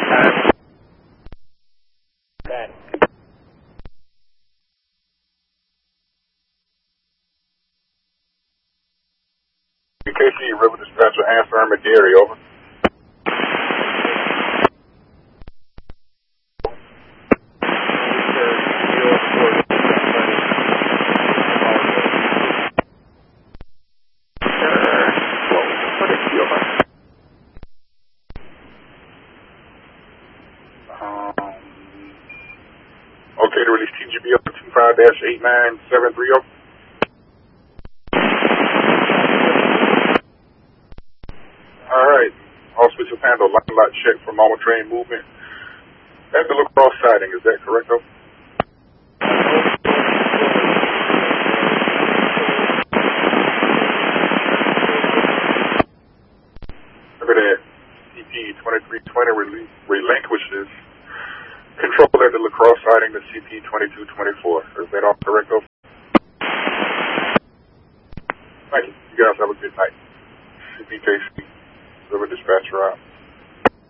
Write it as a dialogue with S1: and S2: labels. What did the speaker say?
S1: Okay.
S2: KC River Dispatcher, answer Armadillo, over. Okay, to release TGB 25-89730. Alright. Hospital Pando, line lot check for normal train movement. At the LaCrosse siding, is that correct, though? Remember that CP-2320 relinquishes control at the LaCrosse siding to CP-2224. Is that all correct, though? Thank you. You guys have a good night. CPKC, River Dispatcher out.